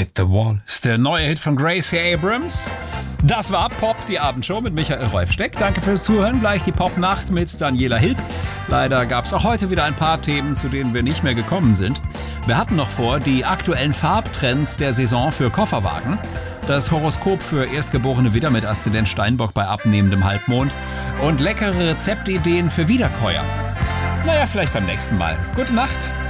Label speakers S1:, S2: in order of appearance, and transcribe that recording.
S1: Hit the Wall ist der neue Hit von Gracie Abrams. Das war Pop, die Abendshow mit Michael Rolfsteck. Danke fürs Zuhören. Gleich die Popnacht mit Daniela Hilb. Leider gab es auch heute wieder ein paar Themen, zu denen wir nicht mehr gekommen sind. Wir hatten noch vor, die aktuellen Farbtrends der Saison für Kofferwagen, das Horoskop für erstgeborene Widder mit Aszendent Steinbock bei abnehmendem Halbmond und leckere Rezeptideen für Wiederkäuer. Naja, vielleicht beim nächsten Mal. Gute Nacht.